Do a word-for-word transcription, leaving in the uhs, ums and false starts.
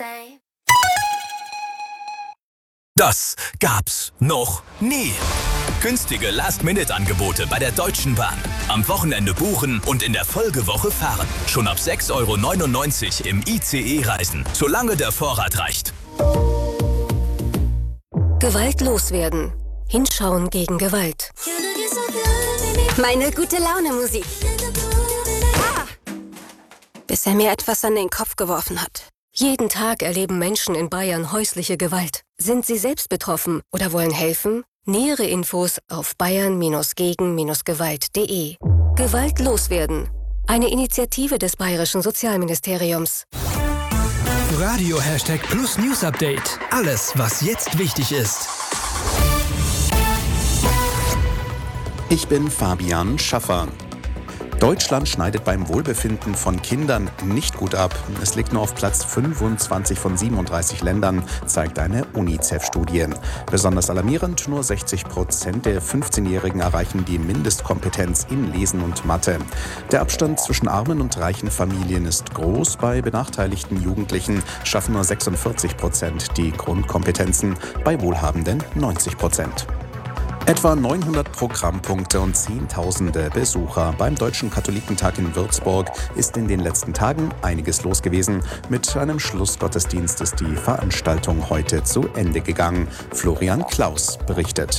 Das gab's noch nie. Günstige Last-Minute-Angebote bei der Deutschen Bahn. Am Wochenende buchen und in der Folgewoche fahren. Schon ab sechs Euro neunundneunzig im I C E reisen, solange der Vorrat reicht. Gewalt loswerden. Hinschauen gegen Gewalt. Meine Gute-Laune-Musik. Ah! Bis er mir etwas an den Kopf geworfen hat. Jeden Tag erleben Menschen in Bayern häusliche Gewalt. Sind Sie selbst betroffen oder wollen helfen? Nähere Infos auf bayern gegen gewalt punkt de. Gewalt loswerden. Eine Initiative des Bayerischen Sozialministeriums. Radio Hashtag Plus News Update. Alles, was jetzt wichtig ist. Ich bin Fabian Schaffer. Deutschland schneidet beim Wohlbefinden von Kindern nicht gut ab. Es liegt nur auf Platz fünfundzwanzig von siebenunddreißig Ländern, zeigt eine UNICEF-Studie. Besonders alarmierend, nur sechzig Prozent der fünfzehnjährigen erreichen die Mindestkompetenz in Lesen und Mathe. Der Abstand zwischen armen und reichen Familien ist groß. Bei benachteiligten Jugendlichen schaffen nur sechsundvierzig Prozent die Grundkompetenzen, bei Wohlhabenden neunzig Prozent. Etwa neunhundert Programmpunkte und Zehntausende Besucher beim Deutschen Katholikentag in Würzburg ist in den letzten Tagen einiges los gewesen. Mit einem Schlussgottesdienst ist die Veranstaltung heute zu Ende gegangen. Florian Klaus berichtet.